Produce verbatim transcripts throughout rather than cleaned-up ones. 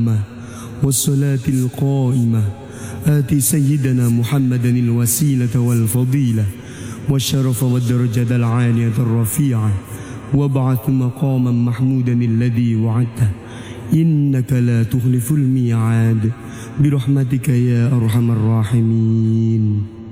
والصلاة القائمة آت سيدنا محمدا الوسيلة والفضيلة والشرف والدرجة العالية الرفيعة وابعث مقاما محمودا الذي وعدته إنك لا تخلف الميعاد برحمتك يا أرحم الراحمين.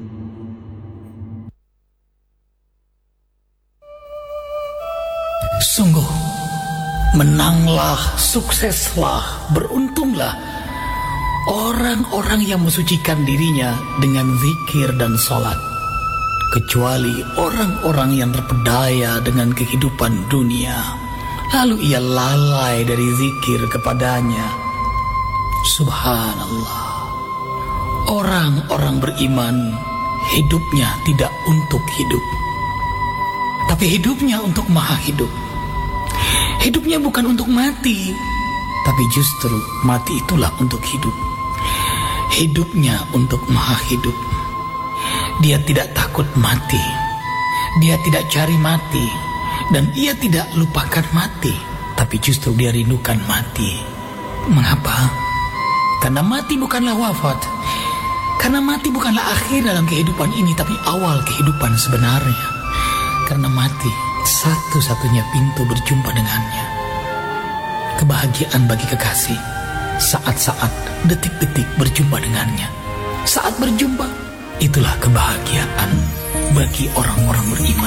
Sungguh, menanglah, sukseslah, beruntunglah orang-orang yang mensucikan dirinya dengan zikir dan salat, kecuali orang-orang yang terpedaya dengan kehidupan dunia, lalu ia lalai dari zikir kepadanya. Subhanallah, orang-orang beriman hidupnya tidak untuk hidup, tapi hidupnya untuk Maha Hidup. Hidupnya bukan untuk mati, tapi justru mati itulah untuk hidup. Hidupnya untuk Maha Hidup. Dia tidak takut mati, dia tidak cari mati, dan ia tidak lupakan mati, tapi justru dia rindukan mati. Mengapa? Karena mati bukanlah wafat. Karena mati bukanlah akhir dalam kehidupan ini, tapi awal kehidupan sebenarnya. Karena mati satu-satunya pintu berjumpa dengannya. Kebahagiaan bagi kekasih, saat-saat, detik-detik berjumpa dengannya. Saat berjumpa, itulah kebahagiaan bagi orang-orang beriman.